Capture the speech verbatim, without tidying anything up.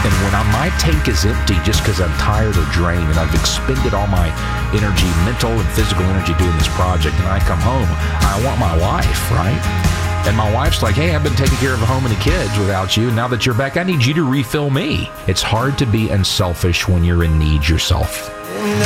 And when I, my tank is empty just because I'm tired or drained and I've expended all my energy, mental and physical energy doing this project, and I come home, I want my wife, right? And my wife's like, hey, I've been taking care of a home and the kids without you. Now that you're back, I need you to refill me. It's hard to be unselfish when you're in need yourself.